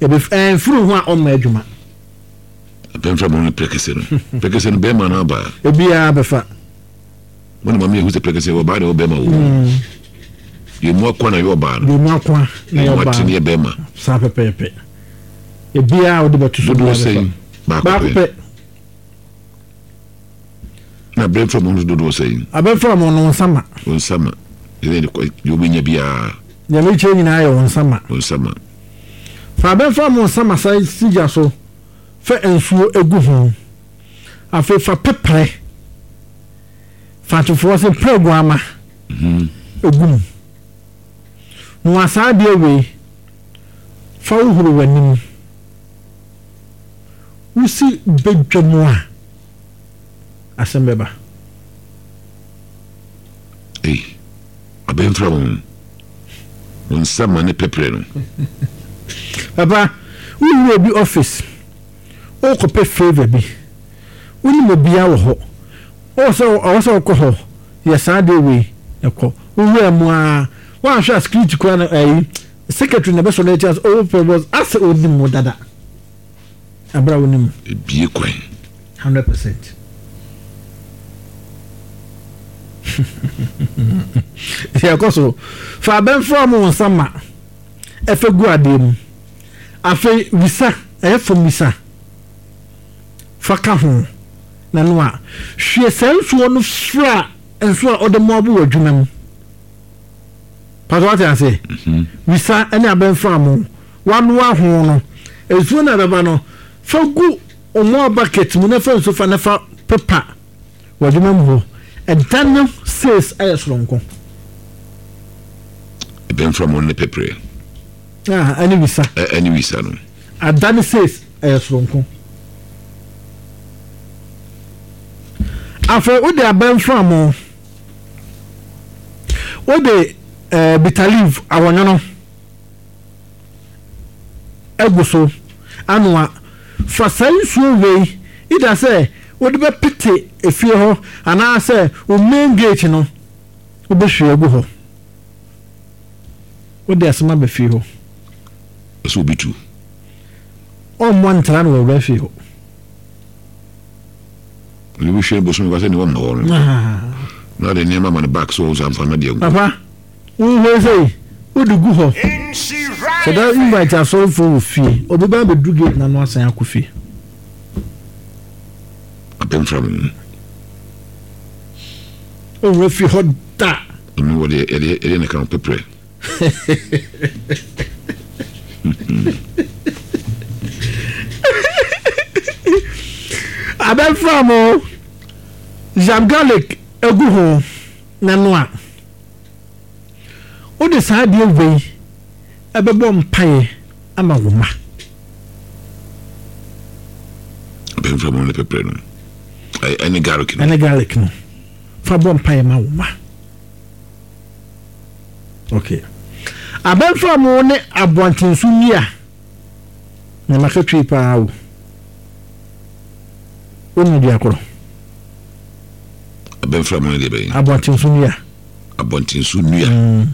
be furu ho a on ma adwuma abem from on prekese no be ma na ba e bia be fa when mama hu se prekese wo ba de wo be ma wo ye mo akwa na yo ba no ye mo akwa na yo ba ne be ma sa pepe e bia wo de betu so do say ba pepe na abem from on do say abem from on sama ele yo binya bia ya me che nyina ayo on sama fa abem from on sama sai sija so fa ensuo egu ho afi fa pepre fa to for se program egu no asa de we fa uhuru wanim usi bedwamo a asembeba abem from on sama ne pepre no papa we be office o ko pe favor bi woni mo bia wo ho o so ko ho ya sa de we e ko wo mu a wa hwa security ko na secretary na be so let us o purpose as o ni mo dada abra woni mu bie kwan 100% ya ko so fa ben from sama e fe gu adem afi visa e from visa faka ho na no a hwe senso no fra enso a odemo abu wadwunam pato ate ase visa ene aben from wanu aho no ezu na baba no fagu omo bucket mu na fa so fa na fa pepa wadwunam ho edano says ayesronko ben from on the paper any visa no adano says ayesronko afa ode aben from ode bitalive awonyono eguso anwa fa sansuo we ida say wode be pete efie ho ana say o main gate no wo be hwe egu ho wode asema be fie ho so bitu o montra no we fie ho ni we hwe bo so me ni wo no na de nema man back so am fa na de papa wo say wo dugu ho so da invite us all for fie obi ba be dugu na no asan akofie abem from o refi hot da no what ele na kan pepre abem from jam garlic egu ho na no a o de sa de we ebebo mpae ama woma abem from on the pepre no any garlic no fa bom pae ma woma okay abem from ne abontinsu nia na makatwi pa wo onu dia koro abem from ne de be abontinsu nia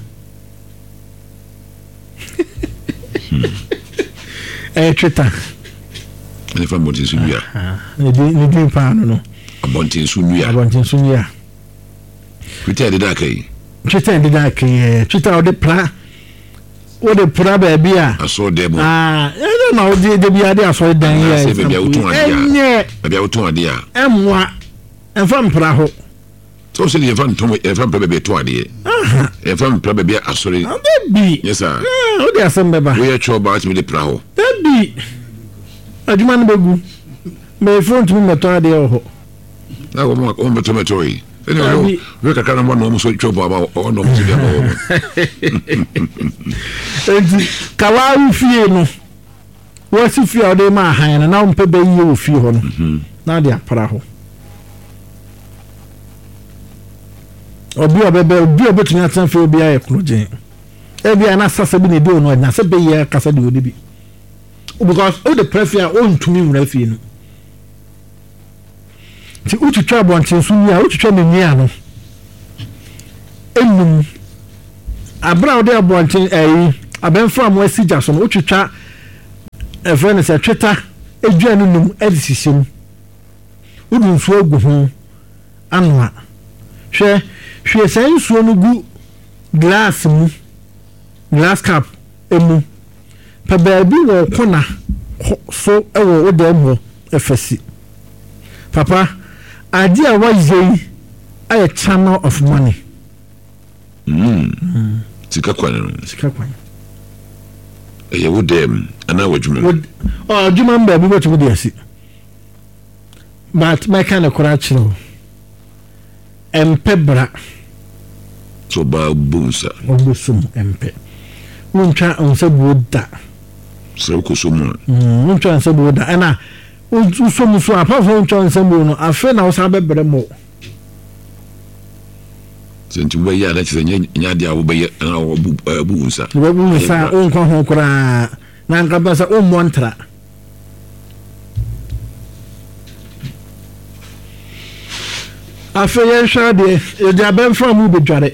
Twitter ne fa abontinsu nia ne di pa no abontinsu nia Twitter de da kai Twitter o de pra baby a aso de mo e na o de bia de aso dan ya se bia utun ade a emwa enfam pra ho so se ye fan tom e fan pra baby to ade e fan pra baby asori baby yes sir o de asem beba we cho ba at me de pra ho baby aduma no begu me phone to me meto ade ho na wo mo meto yi anyway we ka kana mo no so cho ba o no mo ti de ho kawa fie no wo si fie o de ma han na mpe be yi o fie ho no na de apara ho obi obetunya tan fie obi aye kroje e bia na sasa bi ne de no na se be ye kasa de odi bi because all the prefer on to me mura fie no ti ututwa bontin so ni a ututwa ne ni ano enum abra ode bontin abemfa mo asija so no ututwa a friend is a traitor, a journal, edition. Wouldn't so go home. Anwa. She says, one good glass cup, emu. Pa baby or corner, so I will them FSC. Papa, idea was a channel of money. Sikakwan. You would them, and I would you oh, do you remember what you would see? But my kind of correction and pebra so babunsa or busum MP. Won't try on wood that. So, Kusum, won't try on wood and I won't do so much apart from trying some. I feel I was a better more. Since you were here, that's the Yadia will be our boosa. The woman is our own conqueror. Nankabasa own mantra. I feel shady, you have been from Ubi Jare.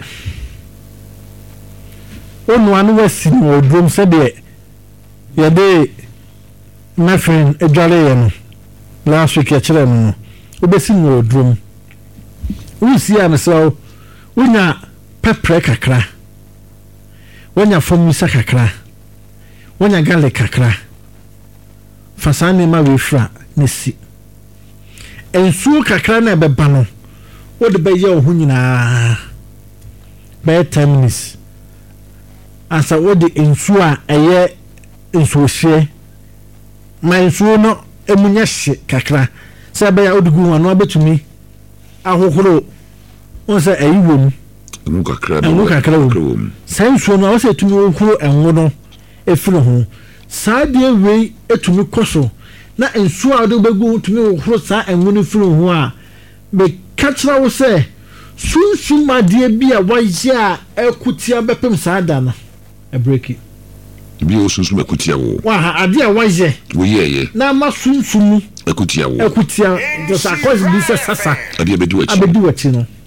One was in your room said it. Your day, my friend, a jolly last week at Chileno. Ubesin your room. We see and so. When ya pepper kakra, when ya formisa kakra, when ya garlic kakra, fasani ma wefra nesi. Ensuo kakra na bebano, wo de beye wo nyina be 10 minutes. Asa wo de ensuo a eye ensuo hye. Ma ensuo no emunya hye kakra. Se be ya odugu anu abetumi ahohoro. On say a room, and look at room. Sense when I say to me, who and one a full home. Side way to me, Cosso. Not in so I do go to me, Rosa and money through who are. But catch I will say, soon, my dear, be a wise year, a cutia bepem sadana. A break it. Be also some cutia. Why, a dear wise year. We now must soon a cutia. A cutia, just a cause this sassa. I be do it, you know.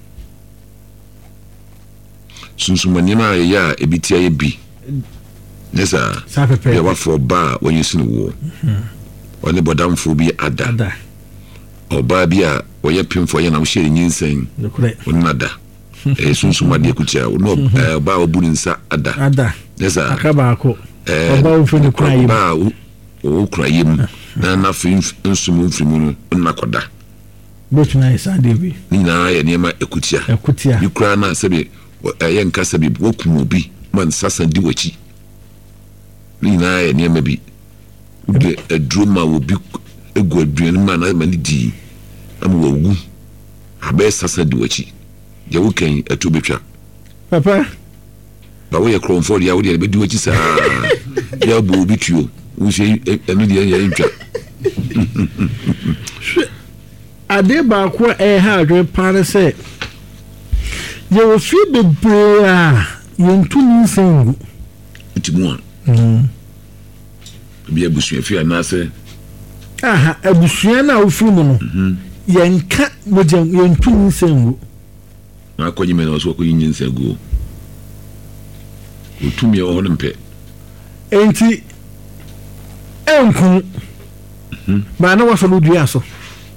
Sunsumanima ya ebitia ye bi nesa ya wa for bar when you see the war oni bodam fo bi ada oba bia wo ye pimfo ye na wo share nyinsen onada sunsumade kutia no ba obu nsa ada nesa akaba ako oba wo fini krayi ba wo krayi na fin nsumu mfimu na koda both nice and debi ni na ya niema ekutia yukra na sebe yenka sabi wokumo bi man sasa di wachi ni na ya niema bi de adroma wo bi egu aduan ma na ma ni di am wogu abe sasa di wachi je wo kan eto betwa papa ba wo ye kromford ya wo de be di wachi sa ya bo bi tuo wo se enu de ya ntwa ade ba ko ha adwe pare se ye wo fi bebre a ye ntuni nsengu itimu bi abusua fi anase aha abusua na ofiri mu no ye nka mojam ye ntuni nsengu na akonyi me na so ko yin nsengu otumi e ho mpe enti enku ba na waso lu dua so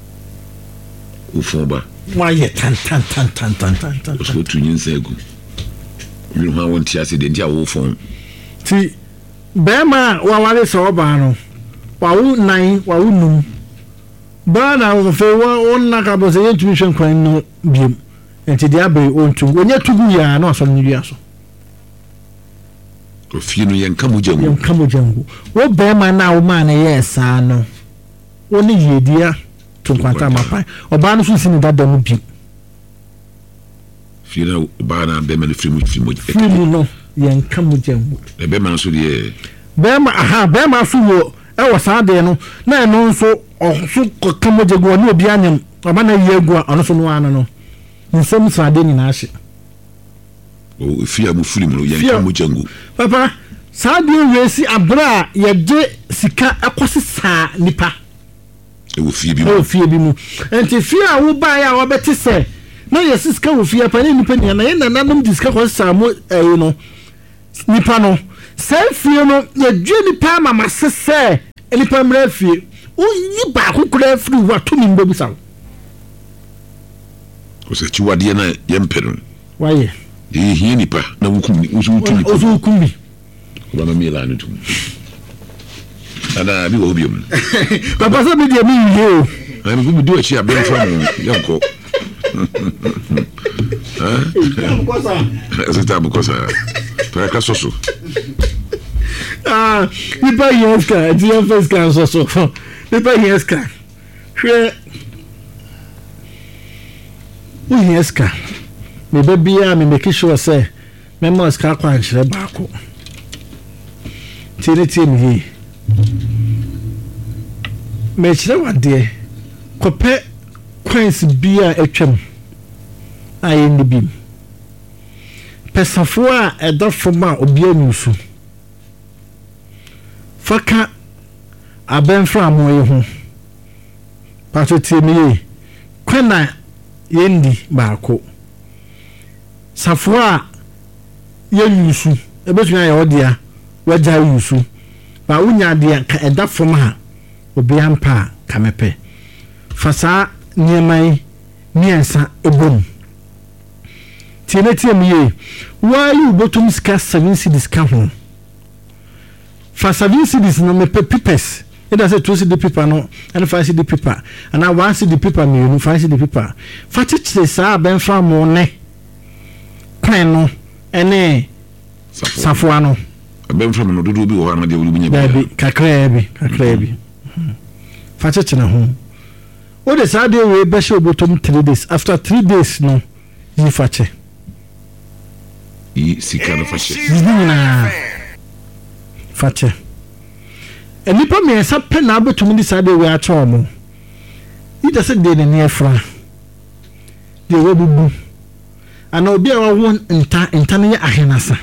ufomba waye tan so tunyin segu you ha won tiase de ntia wo fon ti bema wa wale so ba no wa wu nine wa wu num ba na wo fe wa onna ka bo se yentumi hwen kwan no biem enti dia be ontu onya tugu ya na so ni dua so ko fi no yen kamojangu wo bema na wo ma na yesa no woni yedia to kwanta mapai oba no so sini dada mu bi fira oba na be me frimu fimu no yen kamojangu e be man so de be ma so wo e wo sa de no na no nso so kamojangu no obi anyam oba na yegu a ono so no ana no nsem sa de ni na ahye o fia mu frimu no yen kamojangu papa sa de wesi abra ye de sika akosi sa nipa wo fie bi mu enti fie a wo ba ya wo beti se na yesis ka wo fie pa ni nipa ni na ye nanam diska ko samo no nipa no se fie no ye dwe nipa mama sese any primary fee. Oh, you back who could have free what to me, Bobby Sound. Was it you are the Yemper? Why? He nipa, no kumi. One of me line to me. And I will be him. Papa, somebody mean you. I'm going to do a share Ben from Yanko. As a tab because I Nipa Yeska, the first council so Nipa Yeska. Yeska. Me baby, me make sure say, Memos Kakwan Shrebako. Tiritim he. Mechre one day. Kope Queen's beer etchem. I in the beam. Pesafua a dot from my obianusu. Faka aben from way home. Patotimi Quena yendi bako. Safua yenusu. Ebetumi aye odia waja yusu. Ba unya dia ka eda from ha obiampa kamepe. Fasa niemai miensa ebom. Tieneti miye. Why you bottom scarce 7 cities come for 7 cities no me papers. It does a 2 city paper no and 5 city paper. And I 1 city paper me no 5 city paper. Fatich the sa ben from one no ene safuano. Ben from no do be one de will be baby kakrebi. Fatich na ho. What is how they we be show bottom 3 days. After 3 days no you fache. Sikana fache. Fache. Enipa me esa pe na abotumi di sade we acha omo. Ida se de ne efra. De we bubu. Ana obi a wo nta ne ahenasa.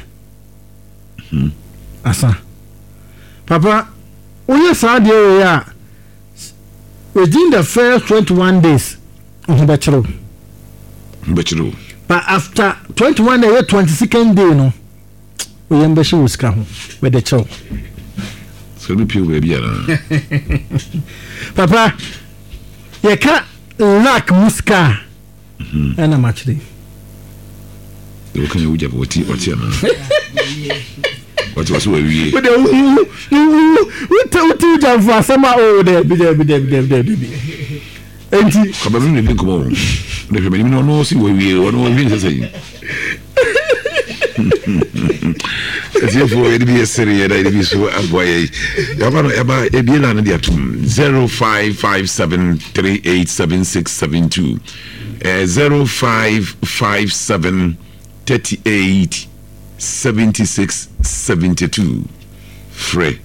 Asa. Papa, oya sade we ya within the first 21 days on bachelor. But after 21 days, 22nd day, no, we embassy was come with the chow. So the pure baby, Papa, you can't lack muska and a match day. You can you have what what was we? But you tell you jump for some old baby. Enti kabamini ni komo ne femi ni no si we ono we say esi fo e bi esere da e bi so aboye yaba e bi na de atum 0557387672 0557387672 free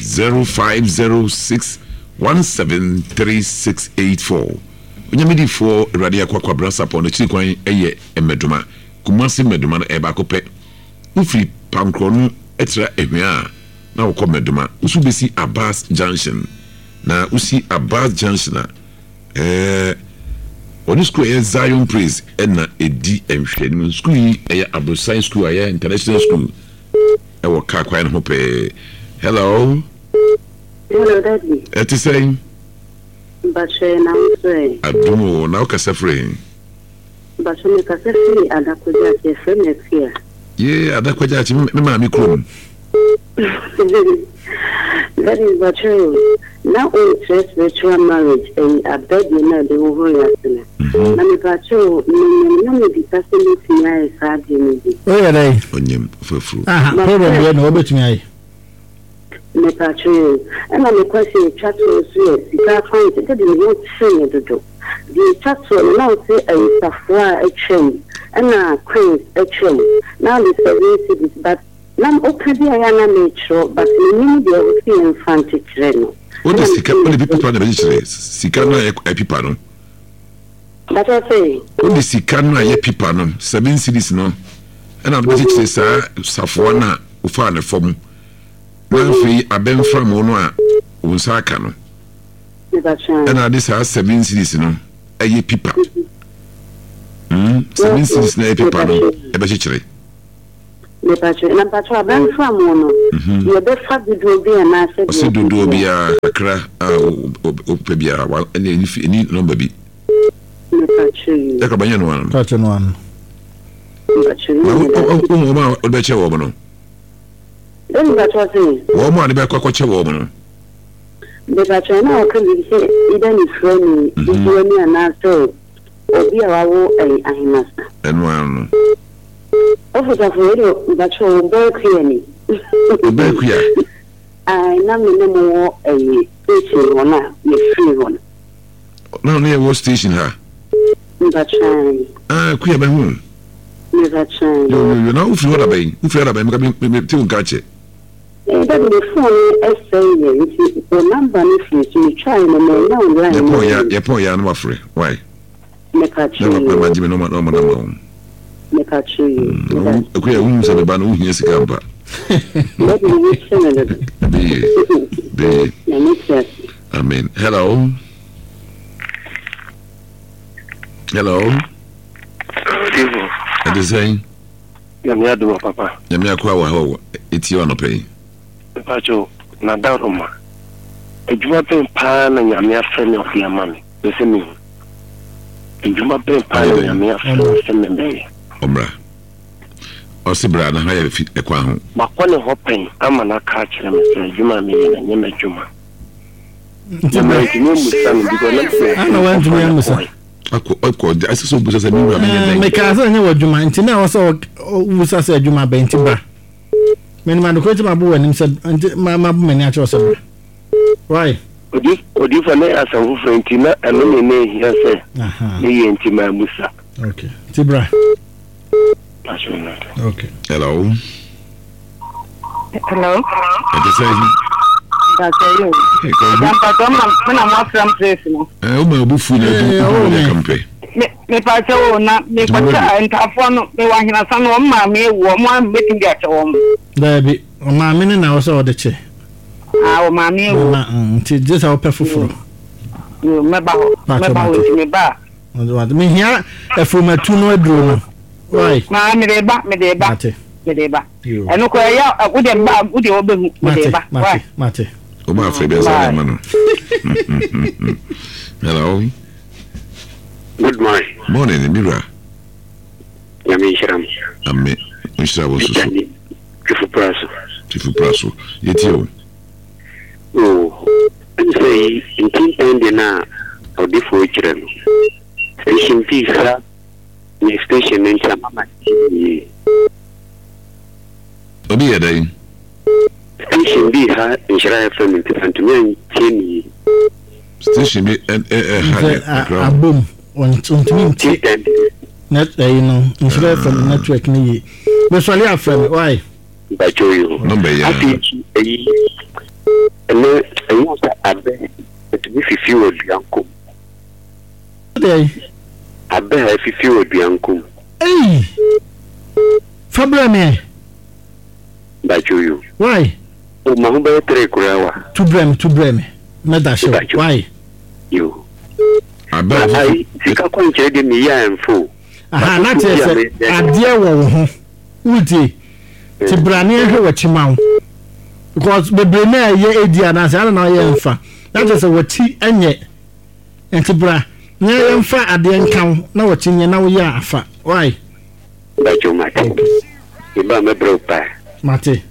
0506173684 onyamedi for radio akwa brasa pon no chikwan eye emeduma kumasi meduma na eba kope ufri pankro no etra ehwea na wo meduma usu besi Abbas Junction na usi Abbas Junction na oni school e Zion Praise na edi enhwenu school yi e Abo Science School aya international school e wo ka kwa no pe. Hello. Hello, Daddy. What is saying? But now say. I don't know. Now, Casafre. But when you Casafre, and I could get your friend next year. Yeah, I could get me, Mammy Crum. That is but true. Now, we trace virtual marriage, and I beg you know the over yesterday. Mammy Pacho, you may be passing to me as hard as where are they? On him for fruit. Probably no bet me. Me Pacho, and I'm a question chat to see. You can't find it. Didn't want to say to do. The chat to now say a Safra a chain, and a Queen's a chain. Now the 7 cities, but now okay, I am nature, but we need the infant children. What is the people plan the registry? Sikana a pipano. But I say, what is Sikana a pipano? 7 cities no. And I'm going to say, Safwana, Ufan a form. Nanfi aben from ono unsaka no na this has 7 cities no eye pipa 7 cities na pipa no e be chire me pacho na pacho aben from ono ye be fa do bi na se do bi a kakra ope bia wa any number bi Mepachi. ya ka banya no an Catch no one. o ma o be che wo no Then that was it. wo mo an be kwa che wo no Mepachi na o kan bi se ida ni frame ni ni ana so obi awo ahimasa. eno an Ofu ta fo mepachi o be clear ni. be ku ya Na me mo station ona me free one. no no wo station ha Mepachi. ku ya be hu Mepachi. yo na ufiri wada be me ti un kache That the phone essay the number if you try no online. ye po ya no afre why Mepachi. na ma jime no ma Mepachi. ku ya hu se be ba no hu sika mba Let me listen a little. be amen hello it is saying Yamia do papa. Yamia kwa wa ho eti ono pay. Pacho na daroma. Ejuma pen pa na Yamia friend of your mommy. The same. Ejuma pen pa na Yamia friend of me. Omra. Osibra na ha ya fi ekwa ho. Makwane ho pen ama na ka kire me say ejuma me na nyema ejuma. Ejuma ejuma musan bi go na. Ana wa ntumi amusa. Akọ asiso busa se mi wa me. Me ka say nya wadwuma nti na wo so wusa say adwuma ba nti ba. Me ni ma do ko ti ma bo wanim say ma bu mani a cho so. Why? Odi fa na asan fu frenti na eno ne ne hia say. Aha. Ni yenti ma musa. Okay. Tibra. Pacho na. Okay. Hello. Hello. It is saying Basayo. Jampa toma na mo from place no. o ma bufu na du kampe. Me pacho na me kwacha ntafo no me wa hina san no ma me wo mo am betim dia chawo mo. Baby, o ma me na wo so o de che. O ma me wo. Nti just how perfufuro. Yo me ba wo me ba. What me here efumatu no aduro no. Why? Ma me de ba. Me de ba. Eno ko ya akude ba akude obehu me de ba. Why? Mate. O ma afre be sa ma no. Hello. Good morning. Morning, Mira. Yami shiram. Amme. Nshira wo so. Chifu praso. Yetio. And say in Tintin na odifo chirem. Station pizza ni station in Samama. Obi yedai. Station B ha inshira FM in Tantumia Keni. Station B abom ontumi nti net inshira from network ni me swali afem why bajoyo number ya ene ayo sa abe to be fifi oduanko dey abe fifi oduanko fabra me bajoyo why o ma hu be tere kurawa to blame me da show why you abe ai sika kwa nche de mi ya enfo aha na te se ade wo ho uti ti brane ehwe wachimawo because bebre na ye edia na say na ye mfa na te se wati anye enti bra na ye mfa ade nkan na wati nye na wo ya afa why bajo mate iba me bro pa mate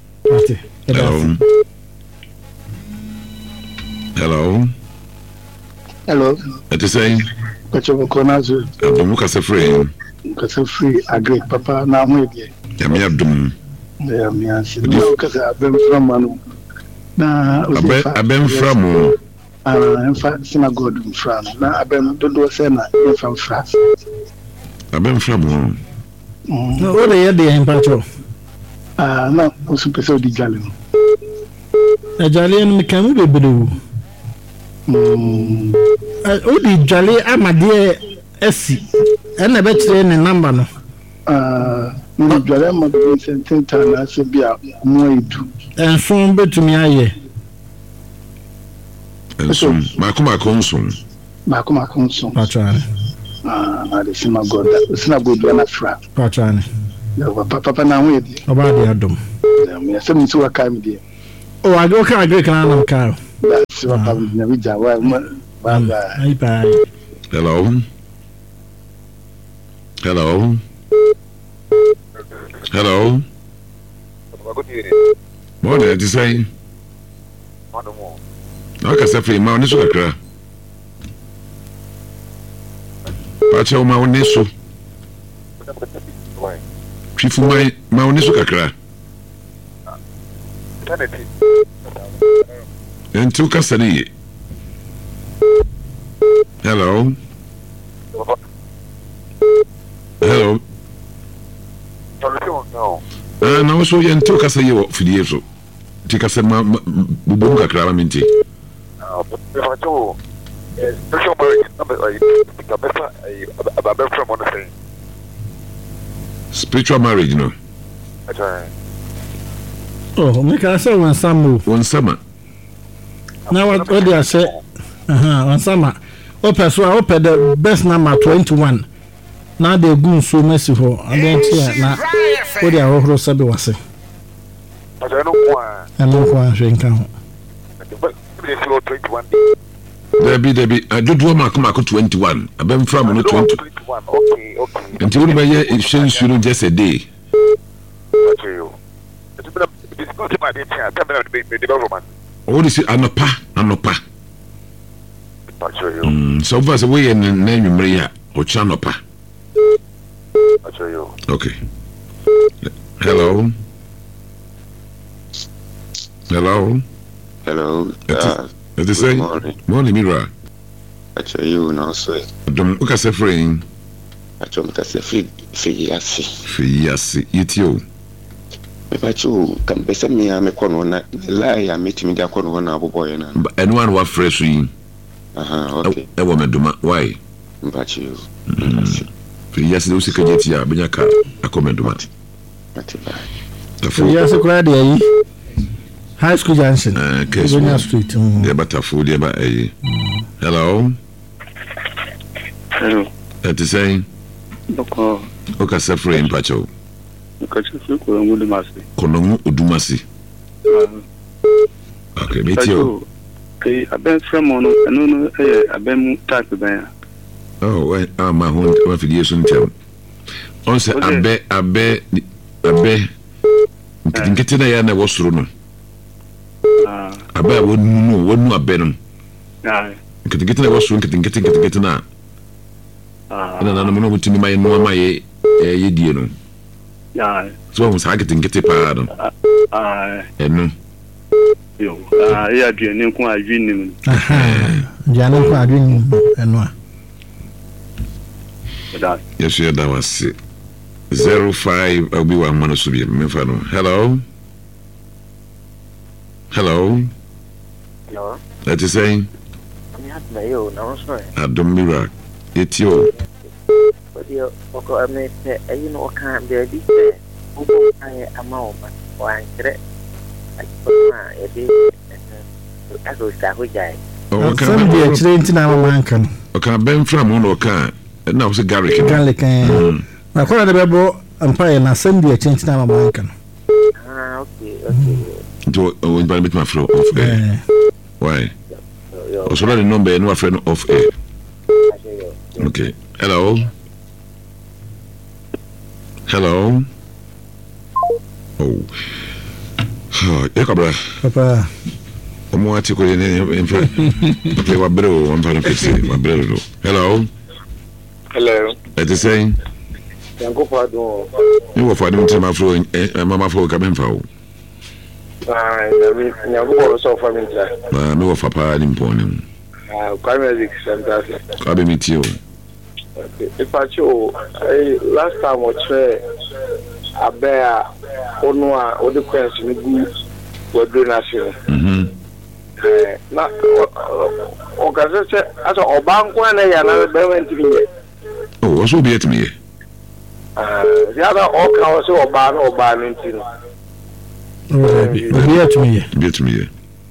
hello it is saying Pacho Konazo Abdum kasa free agree papa na ho edie Yami Abdum Yami ansi no kasa abem from anu na abem from emfa synagogue from na abem dodo se na emfa fra abem from no what dey dey Pacho na osu pese di jale no ajale no mekamu bebedu odi jale amade esi ena be kire ne number no ni jale amade sententa na se bia mo edu enso betumi aye enso makoma konso patrane na de synagogue na fra patrane ya papa na ho edi oba de adom ya se mi so waka mi de o age o ka agree kana na ka That's what I'm going to do. Bye-bye. Hello. Hello. Hello. What did you say? I can say for my own issue. But my own issue. Chief, my own issue. And two custody. Hello. Hello. No, so you took us a year for the years. Take us a Bubuka Craminti. Spiritual marriage, no. Oh, make us say one summer. Now, what do I say? One summer. Open the best number 21. Now they go so merciful. I don't see now. What they are all said was it. I don't know why drink out. Debbie, I do Marco 21. I've been from 20. Okay. Until we may exchange you just a day. What is it? Anopa. So far away and name Maria or Chanopa. Okay. Hello. Hello. It is saying morning, Mira. Actually, you know, so don't look at a frame. Actually, that's a Fiasi, eat you. If you can be send me, I'm a corner, lie, I'm meeting the corner boy, and one was fresh. Okay. A woman do why? But you. Yes, no secret here, Binyaka, a comment. Yes, a crowd, High School Junction, Casual Street, the butterfood, hello. Hello. That is saying, okay, suffering, Pacho. Konongu Udumasi. Okay, meet you. I've been from one, I know, I've been type of bear. Oh, well, my home affiliation term. Also, I bet, getting a yana was through. I bet wouldn't know what no better. Getting a was getting now. And I'm not to my no, my dear. So I was getting a pardon. And yeah, Jenny, quite dreaming. Janet, quite dreaming, and what? Yes, yeah, that was 05. I'll be 1 minute to be a mefano. Hello. That is saying, I don't mirror. It's you. But you know, can't be a bit. A moment, one threat. I go start with Jay. Oh, can be a train to our man can. Okay, Ben from one or can. And now it's a Garrick. I call the Bebo and pay and I send you a change to our man can. Okay. Do I meet my flow off air? Why? Also, the number and no friend off air. Okay. Hello. Oh. Papa. I'm watching in fact. Okay, what bro? I'm trying to fix it. My brother. Hello. That is saying. You were for them my flow and Mamma for coming for. No, for papa in Ponem. I'll meet you. If I show last time was a bear Onua or the question were doing national. Not organization as a bank one another went to me. Oh, what's will be at me? The other all cows or ban into. Be to me.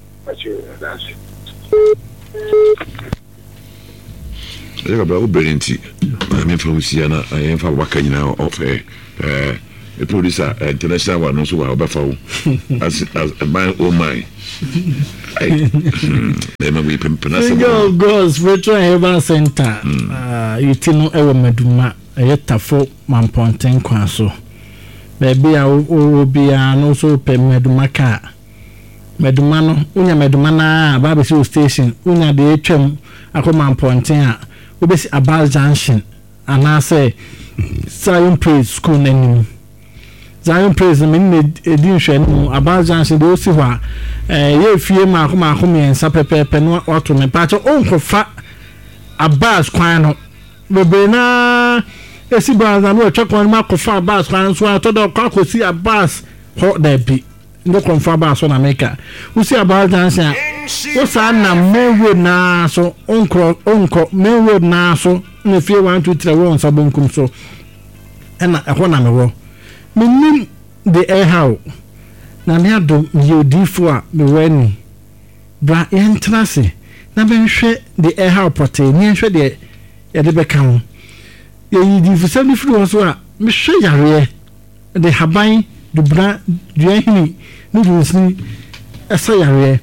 I have a brilliant tea. I'm from Siena. I am for working now of a producer, international one, also, as my own mind. Single Girls Virtual Heaven Center. You know, ever meduma a yetafo mamponten kwaso. Baby, I will be an also pay medumaka. Medumano, unya medumana, Barbecue Station, unya de HM, Akoma Pontin, Ubis Abal Junction, and I say, Zion Praise School name. Zion Praise the minute edition, Abal Junction, those who are, ye fear Makuma Humi and Sapepe, Penwa, or to me, patch Uncle Fat Abbas Quano. Bebena, Esibas, and we'll check on Marco Fat Bass, so I told the cock will see a bass hot there be. No confirm bass on America. We see about dancing. What's our Maywood na so, uncle, Maywood na so, if you want to travel on Sabunkum so. And I want to know. Meaning the air how. Namiado, you D4, the wedding. Bra entrance. Nabe share the air how protein, near share the Edebecam. You did for 70 was what Miss Yare, the Habai, the Bra, Jenny, Nudusni, a sayare.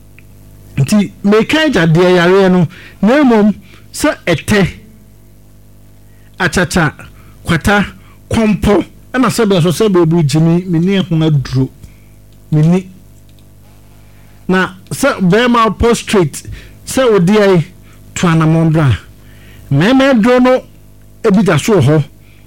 Make a dear Yareno, no mum, sir, ete. Achacha, quata, compo, and a suburb of Suburb Jimmy, Minia Huna drew. Mini. Now, Sir Burma Postrate, Sir Dear Twana Mondra. Meme Drono, a bit of so.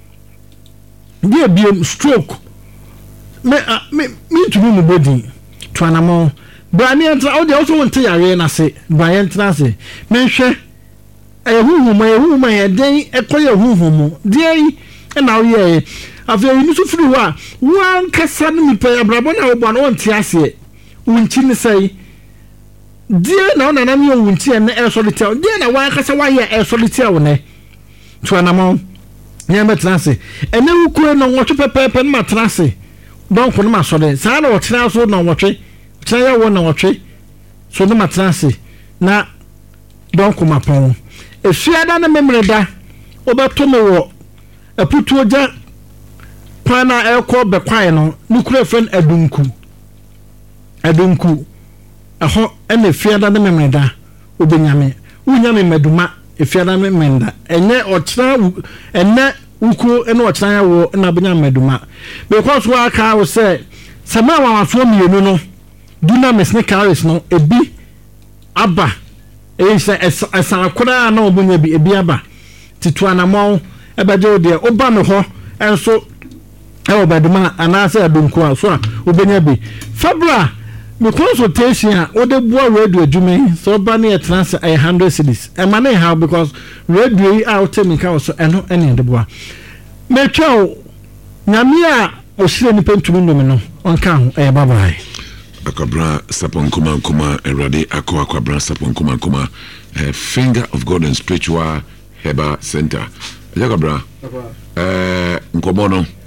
Dear be stroke. Me to be my body. Twana Mon. Brian, I also want to arena say, Brian Tracy. Mention a woman, a day, a player who, dear, and now, yeah. After you to through one cassan me pay a brabona one tiasie. Winchini say, dear, no, and I'm your winchi and air solitaire. Dear, now why Cassaway air solitaire on a to an amount. Yamma Tracy. And then we couldn't know what to prepare pen matrassi. Don't put my son. Sana or Trasso no watch it. Try one watch it. So the matrassi. Now, don't come upon. If she had done a memory that, about tomorrow, a put to a jack. Pana elko be kwae no nukure friend adunku aho ene fiada ne memeda obenyame unyame meduma efiada ne memenda enye ochira ene ukuro ene ochira ya wo na benyame meduma because wa aka wo say sama wa aso mienu no dunamis ne carries no ebi aba say esa akora na obunya bi ebi aba tituana mo ebeje de oba me ho enso ewo baduma anase adunku so a obenya bi fabra me consultation a ode bua radio adwuma so ba na trans 100 cities e ma na how because radio yi out me ka so eno ene de bua me twa nyame a ohire ni pentumi no me no onka ho e bye bye akabra sapon kuma erade akabra sapon kuma Finger of God and Spiritual Herbal Center akabra nkomo no